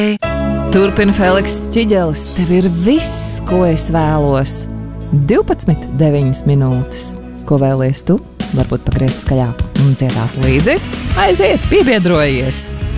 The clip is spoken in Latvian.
Turpina Feliks Čiģelis. Tev ir viss, ko es vēlos. 12,9 minūtes. Ko vēlies tu? Varbūt pagriezt skaļāk un dziedāt līdzi. Aiziet, piebiedrojies!